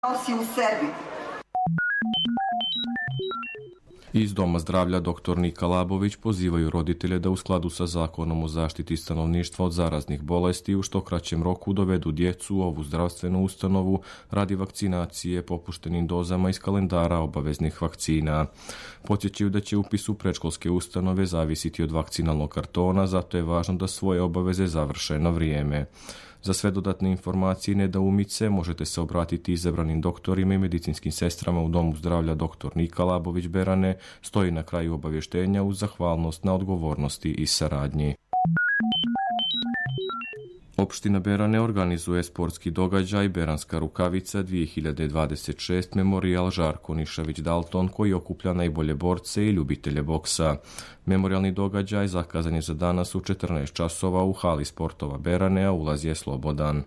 nosi u sebi. Iz Doma zdravlja dr. Nika Labović pozivaju roditelje da u skladu sa Zakonom o zaštiti stanovništva od zaraznih bolesti u što kraćem roku dovedu djecu u ovu zdravstvenu ustanovu radi vakcinacije popuštenim dozama iz kalendara obaveznih vakcina. Podsjećaju da će upis u predškolske ustanove zavisiti od vakcinalnog kartona, zato je važno da svoje obaveze završe na vrijeme. Za sve dodatne informacije i nedoumice možete se obratiti izabranim doktorima i medicinskim sestrama u Domu zdravlja dr. Nika Labović Berane, stoji na kraju obavještenja uz zahvalnost na odgovornosti i saradnji. Opština Berane organizuje sportski događaj Beranska rukavica 2026 Memorijal Žarko Nišavić-Dalton koji okuplja najbolje borce i ljubitelje boksa. Memorijalni događaj zakazan je za danas u 14 časova u hali sportova Berane, a ulaz je slobodan.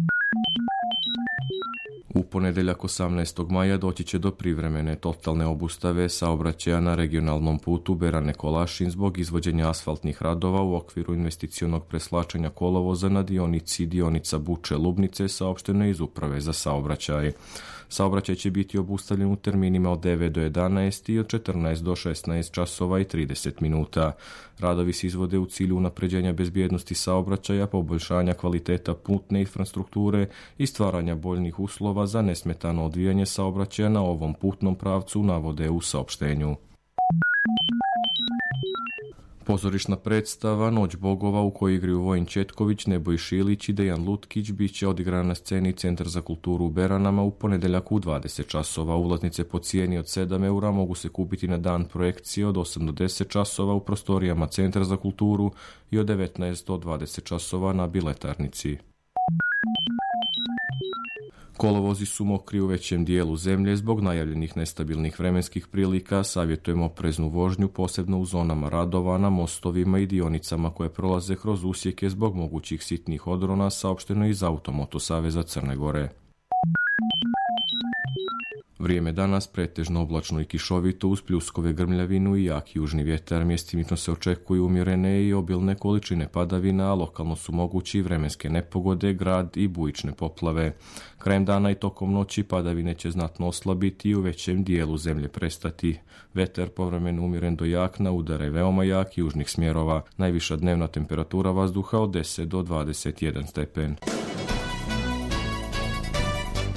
U ponedeljak 18. maja doći će do privremene totalne obustave saobraćaja na regionalnom putu Berane-Kolašin zbog izvođenja asfaltnih radova u okviru investicionog preslačenja kolovoza na dionica Buče-Lubnice, saopšteno iz Uprave za saobraćaj. Saobraćaj će biti obustavljen u terminima od 9 do 11 i od 14 do 16 časova i 30 minuta. Radovi se izvode u cilju unapređenja bezbjednosti saobraćaja, poboljšanja kvaliteta putne infrastrukture i stvaranja boljnih uslova za nesmetano odvijanje saobraćaja na ovom putnom pravcu, navode u saopštenju. Pozorišna predstava Noć bogova u kojoj igraju Vojin Četković, Neboj Šilić i Dejan Lutkić bit će odigrana na sceni Centar za kulturu u Beranama u ponedeljak u 20 časova. Ulaznice po cijeni od 7 eura mogu se kupiti na dan projekcije od 8 do 10 časova u prostorijama Centra za kulturu i od 19 do 20 časova na biletarnici. Kolovozi su mokri u većem dijelu zemlje zbog najavljenih nestabilnih vremenskih prilika. Savjetujemo opreznu vožnju, posebno u zonama radova, na mostovima i dionicama koje prolaze kroz usjeke zbog mogućih sitnih odrona, saopšteno iz Automoto saveza Crne Gore. Vrijeme danas pretežno oblačno i kišovito uz pljuskove, grmljavinu i jak južni vjetar. Mjestimično se očekuju umjerene i obilne količine padavina, a lokalno su mogući vremenske nepogode, grad i bujične poplave. Krajem dana i tokom noći padavine će znatno oslabiti i u većem dijelu zemlje prestati. Vetar povremeno umjeren do jak na udare veoma jak južnih smjerova. Najviša dnevna temperatura vazduha od 10 do 21 stepen.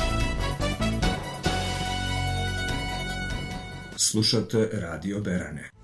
Slušate Radio Berane.